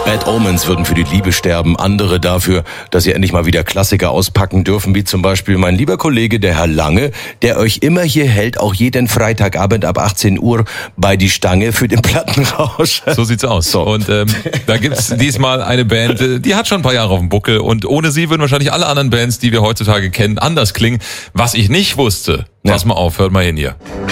Bad Omens würden für die Liebe sterben, andere dafür, dass sie endlich mal wieder Klassiker auspacken dürfen, wie zum Beispiel mein lieber Kollege, der Herr Lange, der euch immer hier hält, auch jeden Freitagabend ab 18 Uhr bei die Stange für den Plattenrausch. So sieht's aus. So. Und da gibt's diesmal eine Band, die hat schon ein paar Jahre auf dem Buckel und ohne sie würden wahrscheinlich alle anderen Bands, die wir heutzutage kennen, anders klingen. Was ich nicht wusste, pass mal auf, hört mal hin hier.